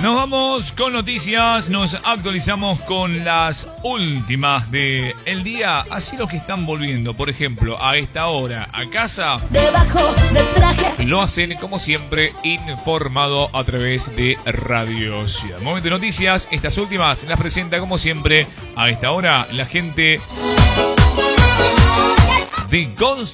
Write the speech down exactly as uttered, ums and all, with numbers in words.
Nos vamos con noticias, nos actualizamos con las últimas de el día. Así los que están volviendo, por ejemplo, a esta hora a casa, debajo del traje, lo hacen como siempre informado a través de Radio Ciudad. Momento de noticias, estas últimas las presenta como siempre a esta hora la gente de Constru